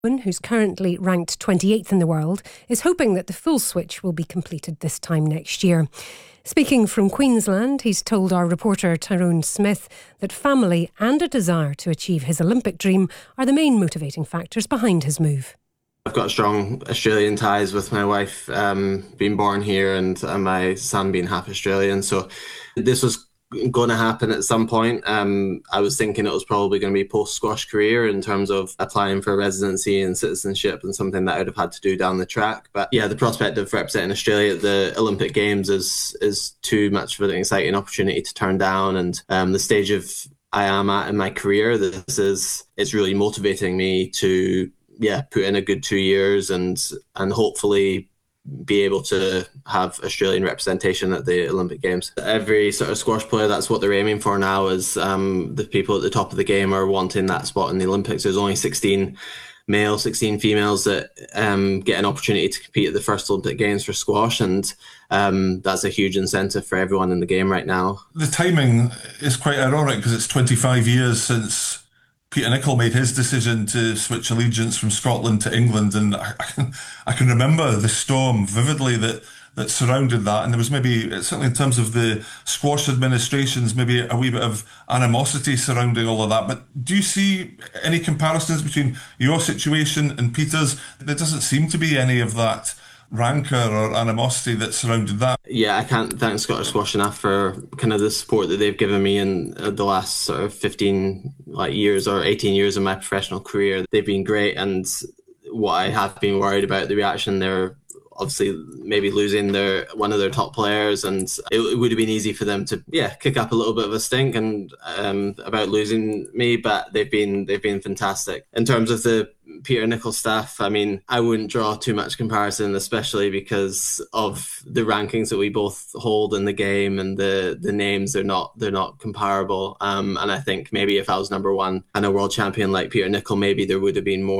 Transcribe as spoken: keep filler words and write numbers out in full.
who's currently ranked twenty-eighth in the world, is hoping that the full switch will be completed this time next year. Speaking from Queensland, he's told our reporter Tyrone Smith that family and a desire to achieve his Olympic dream are the main motivating factors behind his move. I've got strong Australian ties with my wife um, being born here and, and my son being half Australian. So this was going to happen at some point. Um, I was thinking it was probably going to be post-squash career in terms of applying for residency and citizenship and something that I'd have had to do down the track. But yeah, the prospect of representing Australia at the Olympic Games is is too much of an exciting opportunity to turn down. And um, the stage of I am at in my career, this is it's really motivating me to yeah put in a good two years and and hopefully be able to have Australian representation at the Olympic Games. Every sort of squash player, that's what they're aiming for now, is um, the people at the top of the game are wanting that spot in the Olympics. There's only sixteen males, sixteen females that um, get an opportunity to compete at the first Olympic Games for squash, and um, that's a huge incentive for everyone in the game right now. The timing is quite ironic because it's twenty-five years since Peter Nicol made his decision to switch allegiance from Scotland to England, and I, I, can, I can remember the storm vividly that that surrounded that, and there was maybe, certainly in terms of the squash administrations, maybe a wee bit of animosity surrounding all of that. But do you see any comparisons between your situation and Peter's? There doesn't seem to be any of that rancour or animosity that surrounded that. Yeah, I can't thank Scottish Squash enough for kind of the support that they've given me in the last sort of fifteen like years or eighteen years of my professional career. They've been great, and what I have been worried about the reaction, they're obviously maybe losing their one of their top players, and it, it would have been easy for them to yeah kick up a little bit of a stink and um, about losing me, but they've been they've been fantastic. In terms of the Peter Nicol stuff, I mean, I wouldn't draw too much comparison, especially because of the rankings that we both hold in the game and the the names. They're not they're not comparable. Um, and I think maybe if I was number one and a world champion like Peter Nicol, maybe there would have been more